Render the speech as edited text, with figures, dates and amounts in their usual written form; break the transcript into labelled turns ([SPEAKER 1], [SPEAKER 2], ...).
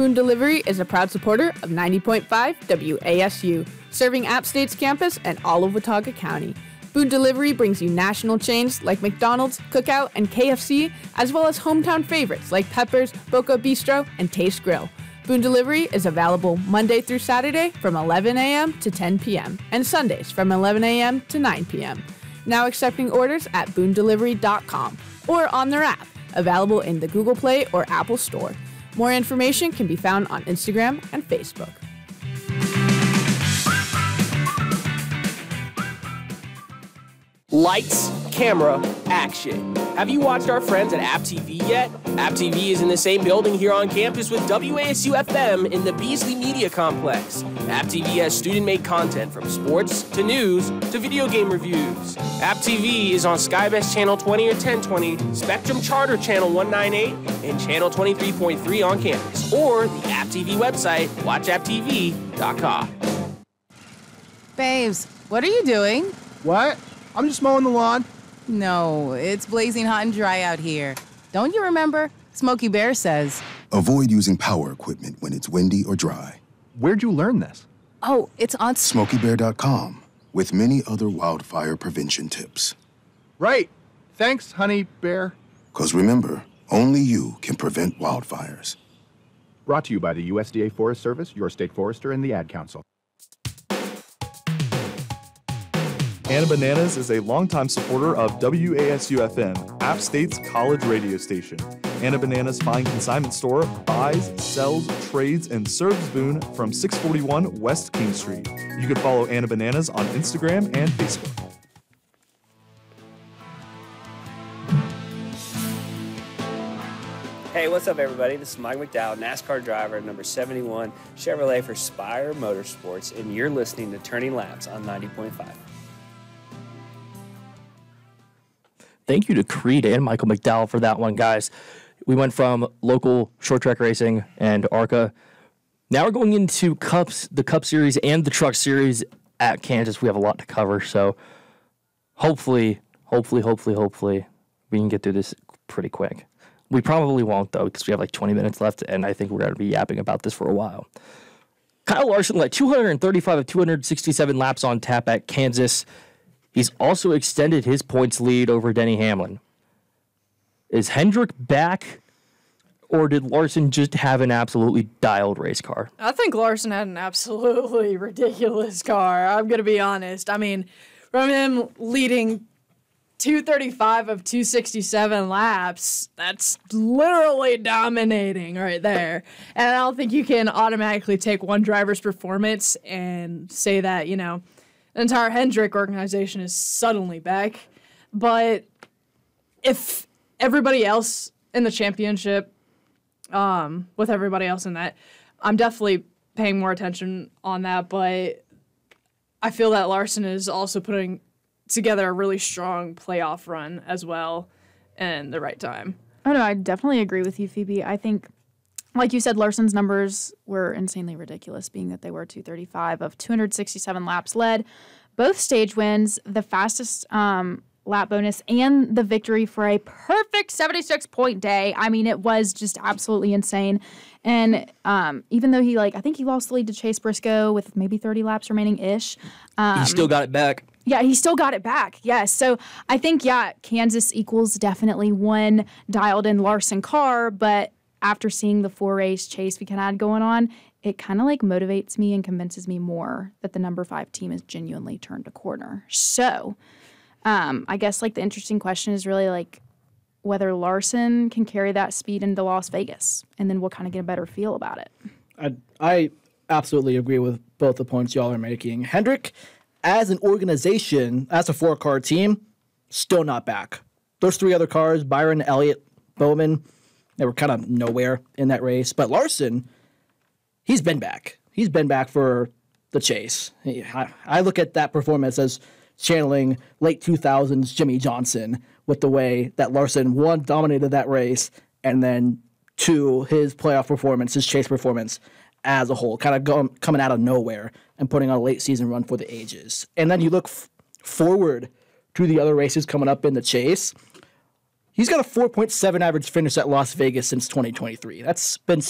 [SPEAKER 1] Boone Delivery is a proud supporter of 90.5 WASU, serving App State's campus and all of Watauga County. Boone Delivery brings you national chains like McDonald's, Cookout, and KFC, as well as hometown favorites like Peppers, Boca Bistro, and Taste Grill. Boone Delivery is available Monday through Saturday from 11 a.m. to 10 p.m. and Sundays from 11 a.m. to 9 p.m. Now accepting orders at boondelivery.com or on their app, available in the Google Play or Apple Store. More information can be found on Instagram and Facebook.
[SPEAKER 2] Lights, camera, action. Have you watched our friends at App TV yet? App TV is in the same building here on campus with WASU FM in the Beasley Media Complex. App TV has student-made content from sports to news to video game reviews. App TV is on Skybest Channel 20 or 1020, Spectrum Charter Channel 198, and Channel 23.3 on campus, or the App TV website, watchapptv.com.
[SPEAKER 3] Babes, what are you doing?
[SPEAKER 4] What? I'm just mowing the lawn.
[SPEAKER 3] No, it's blazing hot and dry out here. Don't you remember? Smokey Bear says.
[SPEAKER 5] Avoid using power equipment when it's windy or dry.
[SPEAKER 4] Where'd you learn this?
[SPEAKER 3] Oh, it's on
[SPEAKER 5] SmokeyBear.com, with many other wildfire prevention tips.
[SPEAKER 4] Right. Thanks, Honey Bear.
[SPEAKER 5] 'Cause remember, only you can prevent wildfires.
[SPEAKER 4] Brought to you by the USDA Forest Service, your state forester, and the Ad Council.
[SPEAKER 6] Anna Bananas is a longtime supporter of WASU-FM, App State's college radio station. Anna Bananas Fine Consignment Store buys, sells, trades, and serves Boone from 641 West King Street. You can follow Anna Bananas on Instagram and Facebook.
[SPEAKER 7] Hey, what's up, everybody? This is Mike McDowell, NASCAR driver, number 71, Chevrolet for Spire Motorsports, and you're listening to Turning Laps on 90.5.
[SPEAKER 8] Thank you to Creed and Michael McDowell for that one, guys. We went from local short track racing and ARCA. Now we're going into Cups, the Cup Series and the Truck Series at Kansas. We have a lot to cover, so hopefully, we can get through this pretty quick. We probably won't, though, because we have like 20 minutes left, and I think we're going to be yapping about this for a while. Kyle Larson led 235 of 267 laps on tap at Kansas. He's also extended his points lead over Denny Hamlin. Is Hendrick back, or did Larson just have an absolutely dialed race car?
[SPEAKER 9] I think Larson had an absolutely ridiculous car. I'm going to be honest. I mean, from him leading 235 of 267 laps, that's literally dominating right there. And I don't think you can automatically take one driver's performance and say that, you know, the entire Hendrick organization is suddenly back. But if everybody else in the championship, with everybody else in that, I'm definitely paying more attention on that. But I feel that Larson is also putting together a really strong playoff run as well in the right time.
[SPEAKER 10] Oh, no, I definitely agree with you, Phoebe. I think, like you said, Larson's numbers were insanely ridiculous, being that they were 235 of 267 laps led, both stage wins, the fastest lap bonus, and the victory for a perfect 76-point day. I mean, it was just absolutely insane. And even though I think he lost the lead to Chase Briscoe with maybe 30 laps remaining-ish.
[SPEAKER 8] He still got it back.
[SPEAKER 10] Yeah, he still got it back, yes. So I think, Kansas equals definitely one dialed-in Larson car, but after seeing the 4-race chase we kind of had going on, it kind of motivates me and convinces me more that the number 5 team has genuinely turned a corner. So I guess the interesting question is really whether Larson can carry that speed into Las Vegas, and then we'll kind of get a better feel about it.
[SPEAKER 11] I absolutely agree with both the points y'all are making. Hendrick, as an organization, as a 4-car team, still not back. Those 3 other cars, Byron, Elliott, Bowman, they were kind of nowhere in that race. But Larson, he's been back. He's been back for the chase. I look at that performance as channeling late 2000s Jimmy Johnson with the way that Larson, 1, dominated that race, and then 2, his playoff performance, his chase performance as a whole, kind of coming out of nowhere and putting on a late season run for the ages. And then you look forward to the other races coming up in the chase. He's got a 4.7 average finish at Las Vegas since 2023. That's been